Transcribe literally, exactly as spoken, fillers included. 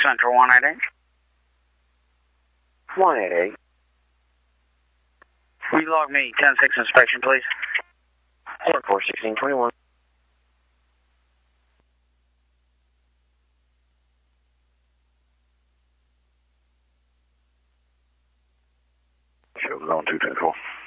Central one eight eight. one eight eight. Will you log me ten six inspection, please? four four sixteen twenty-one. Show zone two ten four.